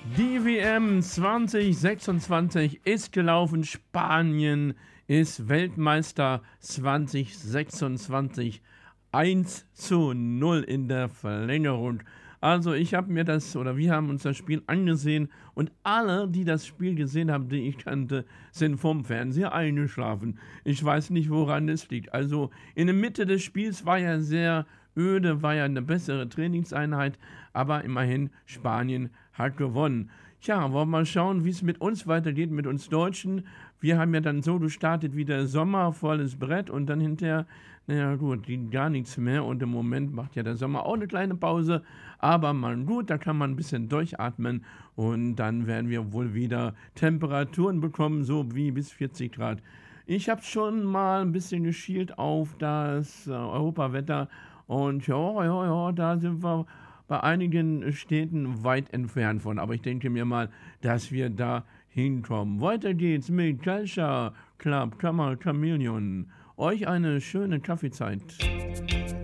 Die WM 2026 ist gelaufen. Spanien ist Weltmeister 2026. 1:0 in der Verlängerung. Also ich habe mir das, oder wir haben uns das Spiel angesehen und alle, die das Spiel gesehen haben, die ich kannte, sind vom Fernseher eingeschlafen. Ich weiß nicht, woran es liegt. Also in der Mitte des Spiels war ja sehr öde, war ja eine bessere Trainingseinheit, aber immerhin Spanien hat gewonnen. Tja, wollen wir mal schauen, wie es mit uns weitergeht, mit uns Deutschen. Wir haben ja dann so gestartet wie der Sommer, volles Brett und dann hinterher, naja gut, ging gar nichts mehr und im Moment macht ja der Sommer auch eine kleine Pause, aber mal gut, da kann man ein bisschen durchatmen und dann werden wir wohl wieder Temperaturen bekommen, so wie bis 40 Grad. Ich habe schon mal ein bisschen geschielt auf das Europawetter und ja, da sind wir bei einigen Städten weit entfernt von. Aber ich denke mir mal, dass wir da hinkommen. Weiter geht's mit Culture Club Chameleon. Euch eine schöne Kaffeezeit.